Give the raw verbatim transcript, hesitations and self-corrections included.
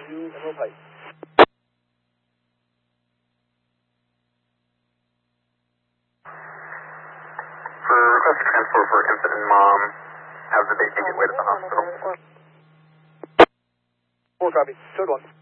to Emerald Heights. For request for transport for infant and mom, have the baby get away to the hospital. Four copy. Code one.